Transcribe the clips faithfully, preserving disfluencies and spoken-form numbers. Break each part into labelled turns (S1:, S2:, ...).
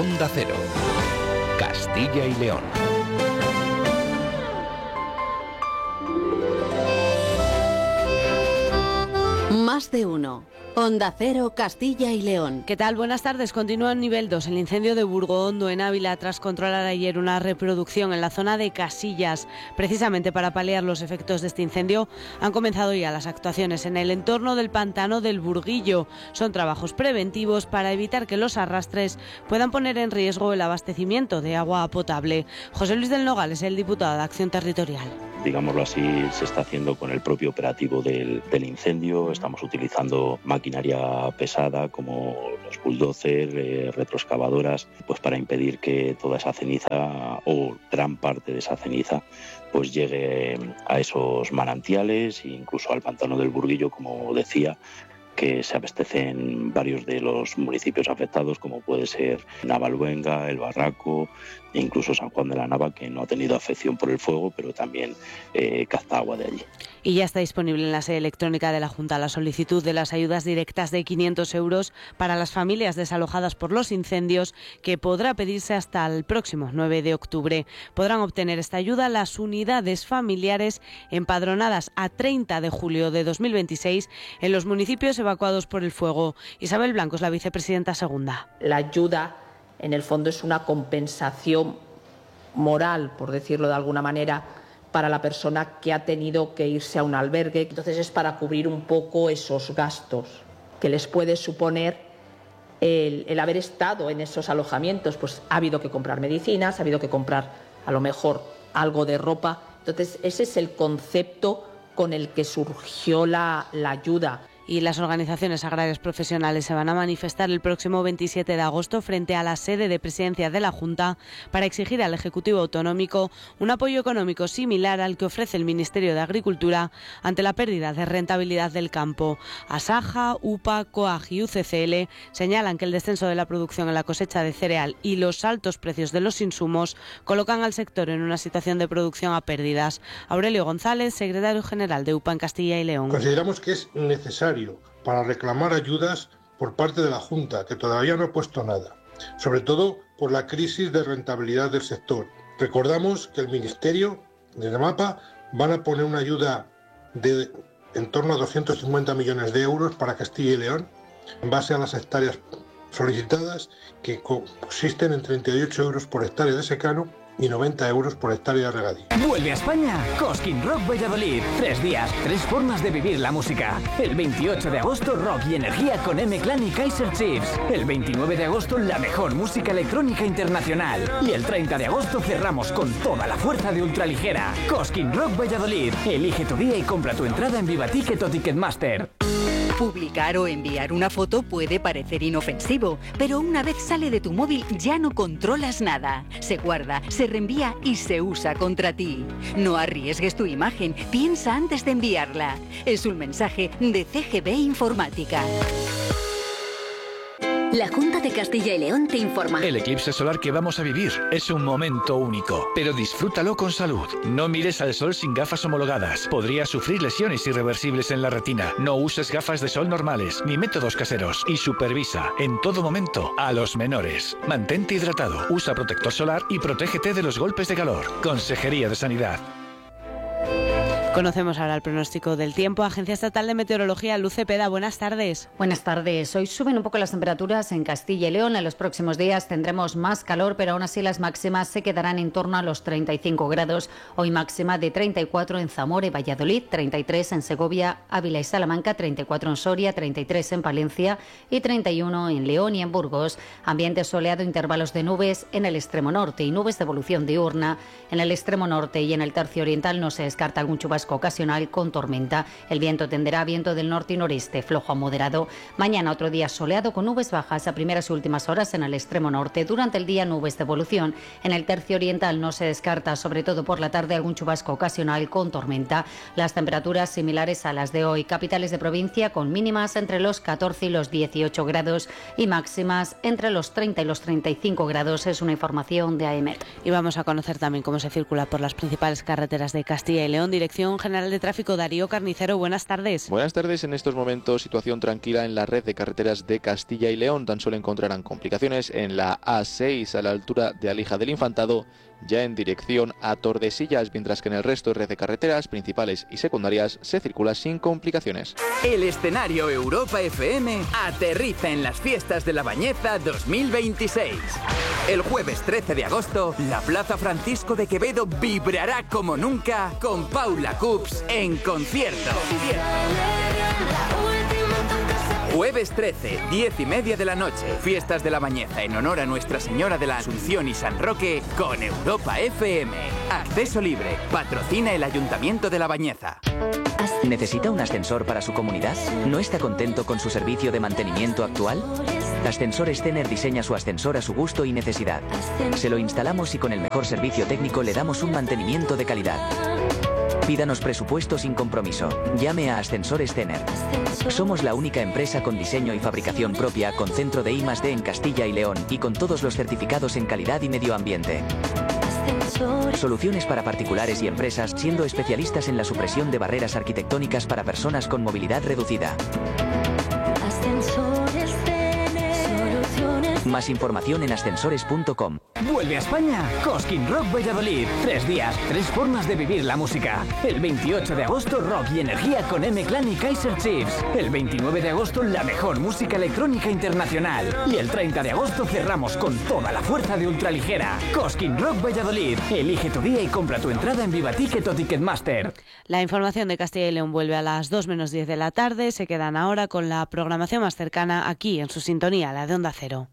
S1: Onda Cero, Castilla y León.
S2: Más de uno. Onda Cero, Castilla y León.
S3: ¿Qué tal? Buenas tardes. Continúa en nivel dos el incendio de Burgondo, en Ávila, tras controlar ayer una reproducción en la zona de Casillas. Precisamente para paliar los efectos de este incendio, han comenzado ya las actuaciones en el entorno del pantano del Burguillo. Son trabajos preventivos para evitar que los arrastres puedan poner en riesgo el abastecimiento de agua potable. José Luis del Nogal es el diputado de Acción Territorial.
S4: Digámoslo así, se está haciendo con el propio operativo del, del incendio. Estamos utilizando maquinaria pesada como los bulldozers, eh, retroexcavadoras, pues para impedir que toda esa ceniza o gran parte de esa ceniza pues llegue a esos manantiales e incluso al pantano del Burguillo, como decía, que se abastecen varios de los municipios afectados, como puede ser Navalluenga, El Barraco e incluso San Juan de la Nava, que no ha tenido afección por el fuego, pero también eh, capta agua de allí.
S3: Y ya está disponible en la sede electrónica de la Junta la solicitud de las ayudas directas de quinientos euros para las familias desalojadas por los incendios, que podrá pedirse hasta el próximo nueve de octubre. Podrán obtener esta ayuda las unidades familiares empadronadas a treinta de julio de dos mil veintiséis en los municipios evacuados por el fuego. Isabel Blanco es la vicepresidenta segunda.
S5: La ayuda, en el fondo, es una compensación moral, por decirlo de alguna manera, para la persona que ha tenido que irse a un albergue. Entonces es para cubrir un poco esos gastos que les puede suponer el, el haber estado en esos alojamientos. Pues ha habido que comprar medicinas, ha habido que comprar a lo mejor algo de ropa. Entonces ese es el concepto con el que surgió la, la ayuda.
S3: Y las organizaciones agrarias profesionales se van a manifestar el próximo veintisiete de agosto frente a la sede de presidencia de la Junta para exigir al Ejecutivo Autonómico un apoyo económico similar al que ofrece el Ministerio de Agricultura ante la pérdida de rentabilidad del campo. Asaja, UPA, COAG y U C C L señalan que el descenso de la producción en la cosecha de cereal y los altos precios de los insumos colocan al sector en una situación de producción a pérdidas. Aurelio González, secretario general de UPA en Castilla y León.
S6: Consideramos que es necesario para reclamar ayudas por parte de la Junta, que todavía no ha puesto nada, sobre todo por la crisis de rentabilidad del sector. Recordamos que el Ministerio de la MAPA van a poner una ayuda de en torno a doscientos cincuenta millones de euros para Castilla y León, en base a las hectáreas solicitadas, que consisten en treinta y ocho euros por hectárea de secano y noventa euros por hectárea de regadío.
S7: Vuelve a España Cosquín Rock Valladolid. Tres días, tres formas de vivir la música. El veintiocho de agosto, rock y energía con M-Clan y Kaiser Chiefs. El veintinueve de agosto, la mejor música electrónica internacional. Y el treinta de agosto cerramos con toda la fuerza de ultraligera. Cosquín Rock Valladolid. Elige tu día y compra tu entrada en Viva Ticket o Ticketmaster.
S8: Publicar o enviar una foto puede parecer inofensivo, pero una vez sale de tu móvil ya no controlas nada. Se guarda, se reenvía y se usa contra ti. No arriesgues tu imagen, piensa antes de enviarla. Es un mensaje de C G B Informática.
S9: La Junta de Castilla y León te informa.
S10: El eclipse solar que vamos a vivir es un momento único, pero disfrútalo con salud. No mires al sol sin gafas homologadas. Podrías sufrir lesiones irreversibles en la retina. No uses gafas de sol normales ni métodos caseros. Y supervisa en todo momento a los menores. Mantente hidratado, usa protector solar y protégete de los golpes de calor. Consejería de Sanidad.
S3: Conocemos ahora el pronóstico del tiempo. Agencia Estatal de Meteorología, Luz Cepeda, buenas tardes.
S11: Buenas tardes. Hoy suben un poco las temperaturas en Castilla y León. En los próximos días tendremos más calor, pero aún así las máximas se quedarán en torno a los treinta y cinco grados. Hoy máxima de treinta y cuatro en Zamora y Valladolid, treinta y tres en Segovia, Ávila y Salamanca, treinta y cuatro en Soria, treinta y tres en Palencia y treinta y uno en León y en Burgos. Ambiente soleado, intervalos de nubes en el extremo norte y nubes de evolución diurna. En el extremo norte y en el tercio oriental no se descarta algún chubasco ocasional con tormenta. El viento tenderá a viento del norte y noreste, flojo a moderado. Mañana otro día soleado con nubes bajas a primeras y últimas horas en el extremo norte. Durante el día nubes de evolución. En el tercio oriental no se descarta, sobre todo por la tarde, algún chubasco ocasional con tormenta. Las temperaturas similares a las de hoy. Capitales de provincia con mínimas entre los catorce y los dieciocho grados y máximas entre los treinta y los treinta y cinco grados. Es una información de A E M E R.
S3: Y vamos a conocer también cómo se circula por las principales carreteras de Castilla y León, dirección Dirección General de Tráfico, Darío Carnicero, buenas tardes.
S12: Buenas tardes. En estos momentos, situación tranquila en la red de carreteras de Castilla y León. Tan solo encontrarán complicaciones en la A seis a la altura de Alija del Infantado, ya en dirección a Tordesillas, mientras que en el resto de red de carreteras principales y secundarias se circula sin complicaciones.
S13: El escenario Europa F M aterriza en las fiestas de la Bañeza dos mil veintiséis. El jueves trece de agosto, la Plaza Francisco de Quevedo vibrará como nunca con Paula Cups en concierto. Jueves trece, diez y media de la noche, fiestas de la Bañeza en honor a Nuestra Señora de la Asunción y San Roque con Europa F M. Acceso libre, patrocina el Ayuntamiento de la Bañeza.
S14: ¿Necesita un ascensor para su comunidad? ¿No está contento con su servicio de mantenimiento actual? Ascensores Tener diseña su ascensor a su gusto y necesidad. Se lo instalamos y con el mejor servicio técnico le damos un mantenimiento de calidad. Pídanos presupuesto sin compromiso. Llame a Ascensores Tener. Somos la única empresa con diseño y fabricación propia, con centro de I más D en Castilla y León y con todos los certificados en calidad y medio ambiente. Soluciones para particulares y empresas, siendo especialistas en la supresión de barreras arquitectónicas para personas con movilidad reducida. Más información en ascensores punto com.
S7: Vuelve a España Cosquín Rock Valladolid. Tres días, tres formas de vivir la música. El veintiocho de agosto, rock y energía con M-Clan y Kaiser Chiefs. El veintinueve de agosto, la mejor música electrónica internacional. Y el treinta de agosto cerramos con toda la fuerza de ultraligera. Cosquín Rock Valladolid. Elige tu día y compra tu entrada en Vivaticket o Ticketmaster.
S3: La información de Castilla y León vuelve a las dos menos diez de la tarde. Se quedan ahora con la programación más cercana aquí en su sintonía, la de Onda Cero.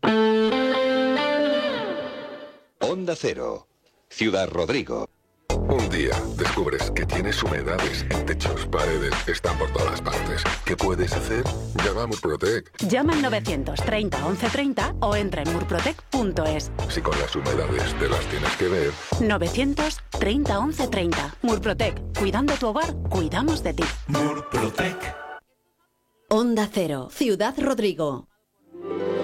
S1: Onda Cero, Ciudad Rodrigo.
S15: Un día descubres que tienes humedades en techos, paredes, están por todas partes. ¿Qué puedes hacer? Llama a Murprotec.
S16: Llama al novecientos treinta once treinta o entra en murprotec punto es.
S15: Si con las humedades te las tienes que ver.
S16: novecientos treinta once treinta. Murprotec. Cuidando tu hogar, cuidamos de ti.
S17: Murprotec.
S2: Onda Cero, Ciudad Rodrigo.